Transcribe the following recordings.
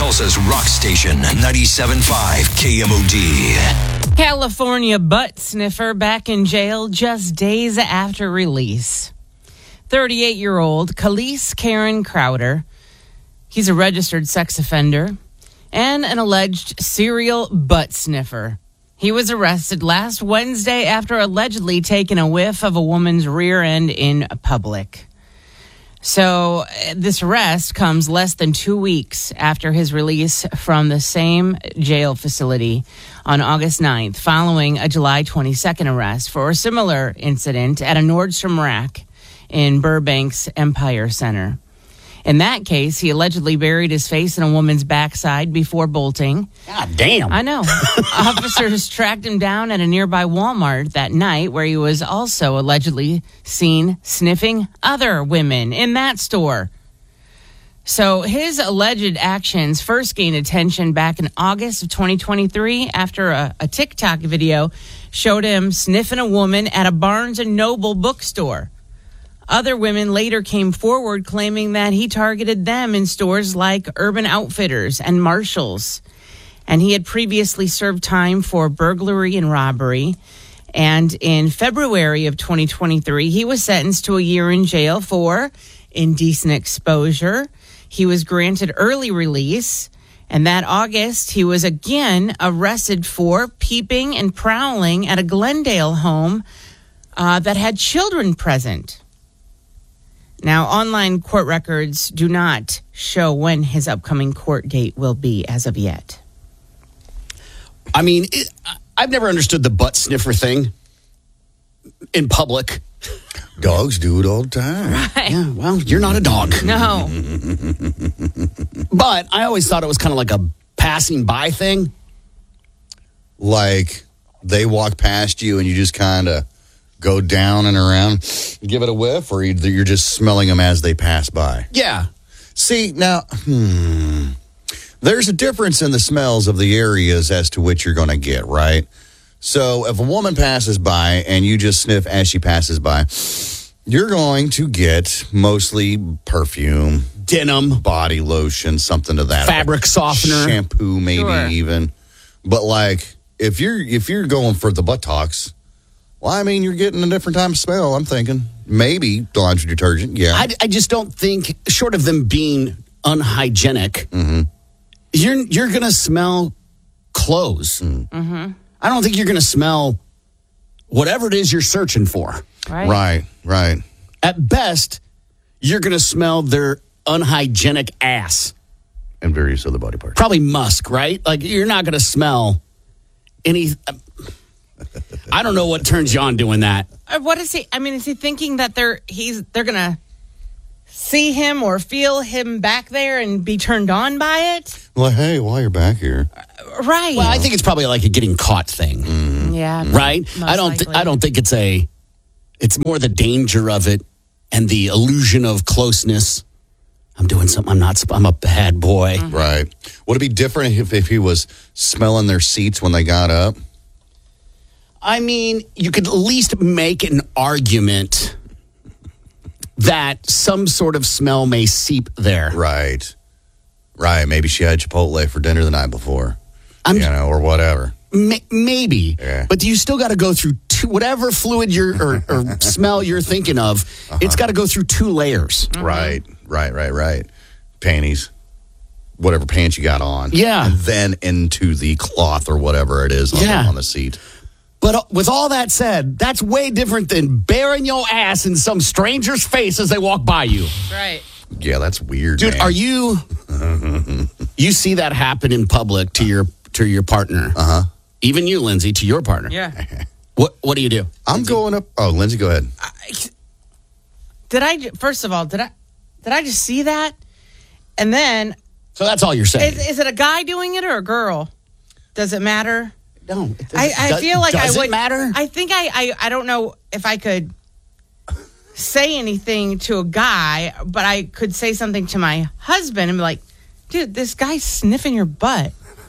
Tulsa's rock station, 97.5 KMOD. California butt sniffer back in jail just days after release. 38-year-old Khalees Karen Crowder. He's a registered sex offender and an alleged serial butt sniffer. He was arrested last Wednesday after allegedly taking a whiff of a woman's rear end in public. So this arrest comes less than 2 weeks after his release from the same jail facility on August 9th, following a July 22nd arrest for a similar incident at a Nordstrom Rack in Burbank's Empire Center. In that case, he allegedly buried his face in a woman's backside before bolting. God damn. I know. Officers tracked him down at a nearby Walmart that night, where he was also allegedly seen sniffing other women in that store. So his alleged actions first gained attention back in August of 2023 after a TikTok video showed him sniffing a woman at a Barnes & Noble bookstore. Other women later came forward claiming that he targeted them in stores like Urban Outfitters and Marshalls. And he had previously served time for burglary and robbery. And in February of 2023, he was sentenced to a year in jail for indecent exposure. He was granted early release. And that August, he was again arrested for peeping and prowling at a Glendale home that had children present. Now, online court records do not show when his upcoming court date will be as of yet. I mean, I've never understood the butt sniffer thing in public. Dogs do it all the time. Right. Yeah, well, you're not a dog. No. But I always thought it was kind of like a passing by thing. Like they walk past you and you just kind of go down and around, give it a whiff, or you're just smelling them as they pass by. Yeah. See, now, there's a difference in the smells of the areas as to which you're going to get, right? So if a woman passes by and you just sniff as she passes by, you're going to get mostly perfume, Denim, body lotion, something to that. fabric softener. Shampoo, maybe Sure. even. But like, if you're going for the buttocks, well, I mean, you're getting a different type of smell, I'm thinking. Maybe laundry detergent, yeah. I just don't think, short of them being unhygienic, you're going to smell clothes. Mm-hmm. I don't think you're going to smell whatever it is you're searching for. Right. Right. At best, you're going to smell their unhygienic ass. And various other body parts. Probably musk, right? Like, you're not going to smell any... I don't know what turns you on doing that. What is he? I mean, is he thinking that they're gonna see him or feel him back there and be turned on by it? Well, hey, while you're back here. Right. Well, I think it's probably like a getting caught thing, Yeah. right? most I likely. don't think it's more the danger of it and the illusion of closeness. I'm doing something. I'm a bad boy. Right. Would it be different if he was smelling their seats when they got up? I mean, you could at least make an argument that some sort of smell may seep there. Right. Maybe she had Chipotle for dinner the night before. Or whatever. Maybe. Yeah. But you still got to go through whatever fluid or smell you're thinking of. It's got to go through 2 layers. Right. Panties. Whatever pants you got on. Yeah. And then into the cloth or whatever it is on the seat. But with all that said, that's way different than bearing your ass in some stranger's face as they walk by you. Right. Yeah, that's weird, Dude, man. are you... You see that happen in public to your partner. Uh-huh. Even you, Lindsay, to your partner. Yeah. What do you do? I'm going up... Oh, Lindsay, go ahead. First of all, did I just see that? And then... So that's all you're saying. Is it a guy doing it or a girl? Does it matter? No. I feel like I would... Does it matter? I think I don't know if I could say anything to a guy, but I could say something to my husband and be like, dude, this guy's sniffing your butt.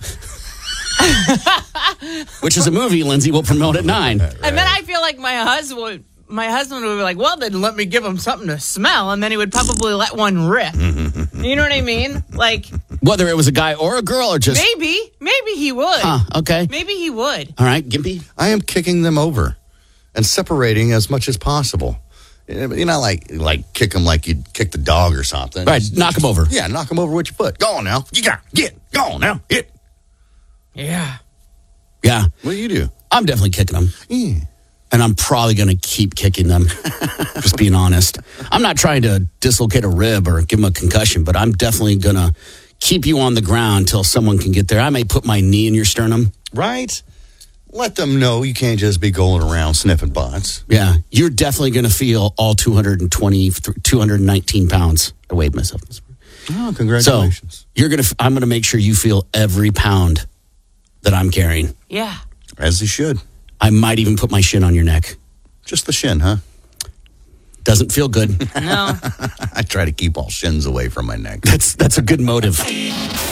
Which is a movie, Lindsay will promote at 9. And then I feel like my husband would be like, well, then let me give him something to smell. And then he would probably let one rip. You know what I mean? Like, Whether it was a guy or a girl or just... Maybe he would. Okay. Maybe he would. All right, Gimpy. I am kicking them over and separating as much as possible. You know, like kick them like you'd kick the dog or something. Right, knock them over. Yeah, knock them over with your foot. Go on now. You got get. Go on now. Hit. Yeah. Yeah. What do you do? I'm definitely kicking them. Yeah. And I'm probably going to keep kicking them, just being honest. I'm not trying to dislocate a rib or give them a concussion, but I'm definitely going to keep you on the ground until someone can get there. I may put my knee in your sternum. Right? Let them know you can't just be going around sniffing butts. Yeah, you're definitely going to feel all 219 pounds. I weighed myself this morning. Oh, congratulations. So I'm going to make sure you feel every pound that I'm carrying. Yeah. As you should. I might even put my shin on your neck. Just the shin, huh? Doesn't feel good. No. I try to keep all shins away from my neck. That's a good motive. The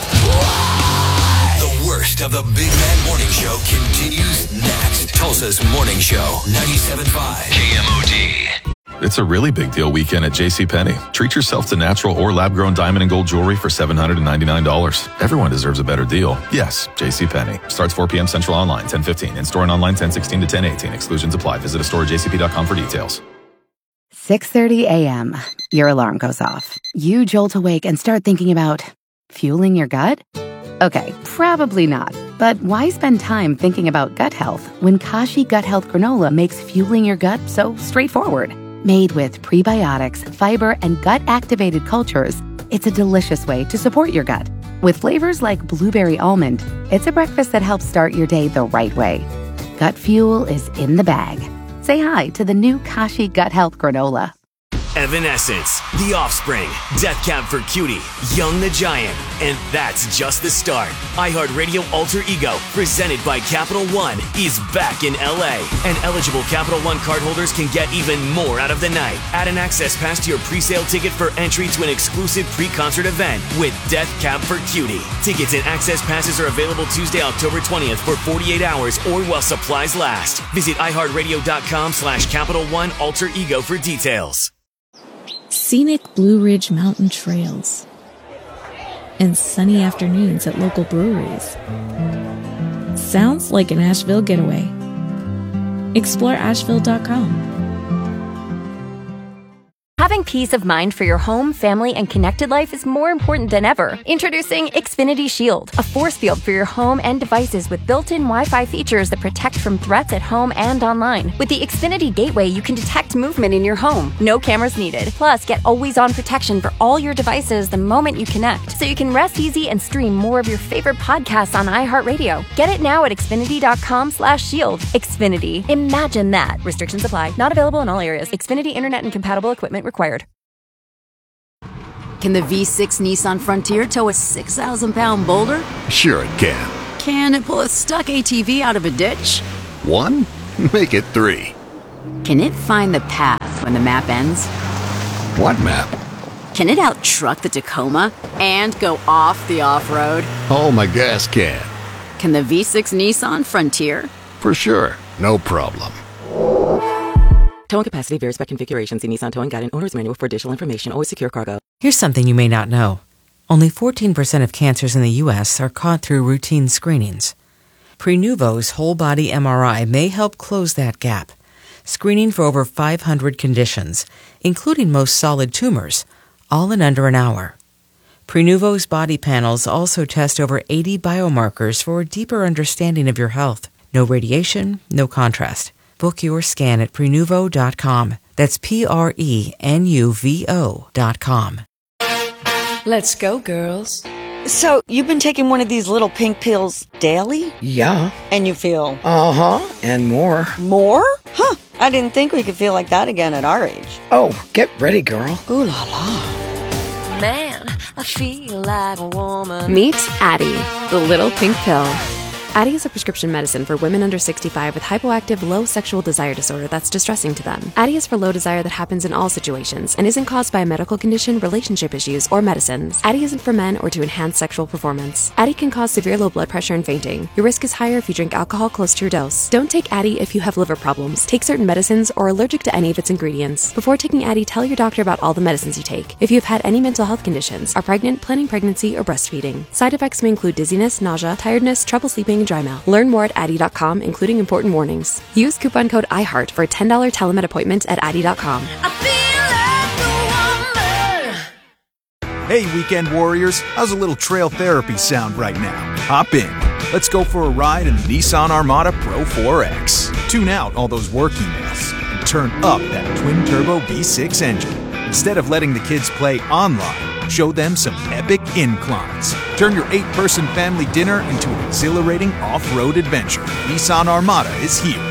worst of the Big Man Morning Show continues next. Tulsa's Morning Show, 97.5 KMOD. It's a really big deal weekend at JCPenney. Treat yourself to natural or lab-grown diamond and gold jewelry for $799. Everyone deserves a better deal. Yes, JCPenney. Starts 4 p.m. Central online, 10:15. In-store and online, 10:16 to 10:18. Exclusions apply. Visit a store at jcp.com for details. 6:30 a.m. Your alarm goes off. You jolt awake and start thinking about fueling your gut? Okay, probably not. But why spend time thinking about gut health when Kashi Gut Health Granola makes fueling your gut so straightforward? Made with prebiotics, fiber, and gut-activated cultures, it's a delicious way to support your gut. With flavors like blueberry almond, it's a breakfast that helps start your day the right way. Gut fuel is in the bag. Say hi to the new Kashi Gut Health Granola. Evanescence, The Offspring, Death Cab for Cutie, Young the Giant, and that's just the start. iHeartRadio Alter Ego, presented by Capital One, is back in LA, and eligible Capital One cardholders can get even more out of the night. Add an access pass to your pre-sale ticket for entry to an exclusive pre-concert event with Death Cab for Cutie. Tickets and access passes are available Tuesday, October 20th for 48 hours or while supplies last. Visit iHeartRadio.com/Capital One Alter Ego for details. Scenic Blue Ridge Mountain trails, and sunny afternoons at local breweries. Sounds like an Asheville getaway. Explore Asheville.com. Having peace of mind for your home, family, and connected life is more important than ever. Introducing Xfinity Shield, a force field for your home and devices with built-in Wi-Fi features that protect from threats at home and online. With the Xfinity Gateway, you can detect movement in your home. No cameras needed. Plus, get always-on protection for all your devices the moment you connect, so you can rest easy and stream more of your favorite podcasts on iHeartRadio. Get it now at Xfinity.com/shield. Xfinity. Imagine that. Restrictions apply. Not available in all areas. Xfinity Internet and compatible equipment required. Can the V6 Nissan Frontier tow a 6,000-pound boulder? Sure it can. Can it pull a stuck ATV out of a ditch? 1? Make it 3. Can it find the path when the map ends? What map? Can it out-truck the Tacoma and go off the off-road? Oh, my gas can. Can the V6 Nissan Frontier? For sure. No problem. Towing capacity varies by configuration. See Nissan Towing Guide and Owner's Manual for additional information. Always secure cargo. Here's something you may not know. Only 14% of cancers in the U.S. are caught through routine screenings. Prenuvo's whole-body MRI may help close that gap, screening for over 500 conditions, including most solid tumors, all in under an hour. Prenuvo's body panels also test over 80 biomarkers for a deeper understanding of your health. No radiation, no contrast. Book your scan at Prenuvo.com. That's Prenuvo.com. Let's go, girls. So, you've been taking one of these little pink pills daily? Yeah. And you feel? Uh-huh, and more. More? Huh, I didn't think we could feel like that again at our age. Oh, get ready, girl. Ooh la la. Man, I feel like a woman. Meet Addie, the little pink pill. Addyi is a prescription medicine for women under 65 with hypoactive low sexual desire disorder that's distressing to them. Addyi is for low desire that happens in all situations and isn't caused by a medical condition, relationship issues, or medicines. Addyi isn't for men or to enhance sexual performance. Addyi can cause severe low blood pressure and fainting. Your risk is higher if you drink alcohol close to your dose. Don't take Addyi if you have liver problems, take certain medicines, or are allergic to any of its ingredients. Before taking Addyi, tell your doctor about all the medicines you take. If you've had any mental health conditions, are pregnant, planning pregnancy, or breastfeeding. Side effects may include dizziness, nausea, tiredness, trouble sleeping, and dry mouth. Learn more at Addyi.com, including important warnings. Use coupon code IHEART for a $10 telemed appointment at Addyi.com. Hey, weekend warriors, how's a little trail therapy sound right now? Hop in. Let's go for a ride in the Nissan Armada Pro 4X. Tune out all those work emails and turn up that twin-turbo V6 engine. Instead of letting the kids play online, show them some epic inclines. Turn your 8-person family dinner into an exhilarating off-road adventure. Nissan Armada is here.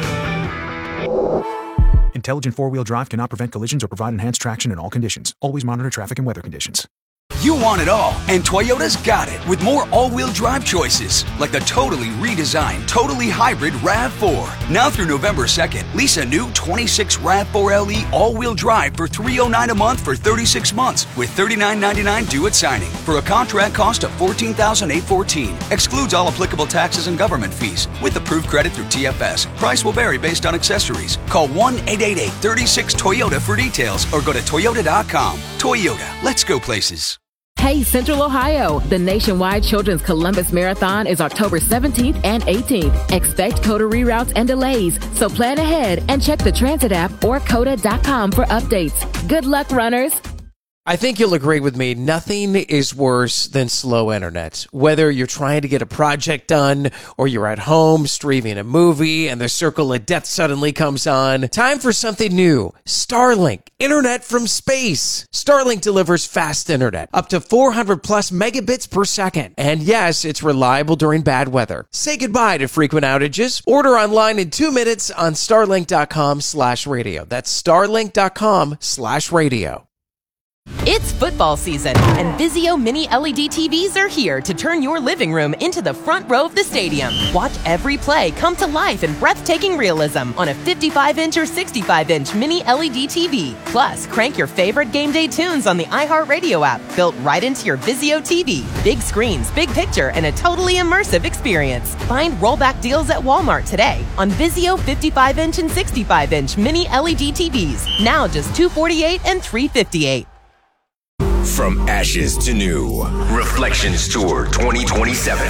Intelligent four-wheel drive cannot prevent collisions or provide enhanced traction in all conditions. Always monitor traffic and weather conditions. You want it all, and Toyota's got it with more all-wheel drive choices, like the totally redesigned, totally hybrid RAV4. Now through November 2nd, lease a new 26 RAV4 LE all-wheel drive for $309 a month for 36 months, with $39.99 due at signing, for a contract cost of $14,814. Excludes all applicable taxes and government fees, with approved credit through TFS. Price will vary based on accessories. Call 1-888-36-TOYOTA for details, or go to Toyota.com. Toyota, let's go places. Hey, Central Ohio! The nationwide Children's Columbus Marathon is October 17th and 18th. Expect COTA reroutes and delays, so plan ahead and check the transit app or COTA.com for updates. Good luck, runners! I think you'll agree with me. Nothing is worse than slow internet. Whether you're trying to get a project done or you're at home streaming a movie and the circle of death suddenly comes on, time for something new. Starlink, internet from space. Starlink delivers fast internet, up to 400 plus megabits per second. And yes, it's reliable during bad weather. Say goodbye to frequent outages. Order online in 2 minutes on starlink.com/radio. That's starlink.com/radio. It's football season, and Vizio Mini LED TVs are here to turn your living room into the front row of the stadium. Watch every play come to life in breathtaking realism on a 55-inch or 65-inch Mini LED TV. Plus, crank your favorite game day tunes on the iHeartRadio app, built right into your Vizio TV. Big screens, big picture, and a totally immersive experience. Find rollback deals at Walmart today on Vizio 55-inch and 65-inch Mini LED TVs. Now just $248 and $358. From ashes to new. Reflections Tour 2027.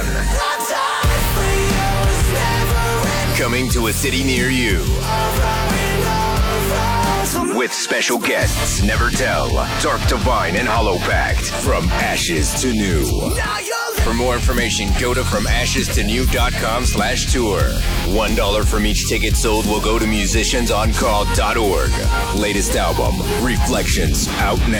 Coming to a city near you. With special guests Never Tell, Dark Divine, and Hollow Pact. From ashes to new. For more information, go to FromAshesToNew.com/tour. $1 from each ticket sold will go to musiciansoncall.org. Latest album, Reflections, out now.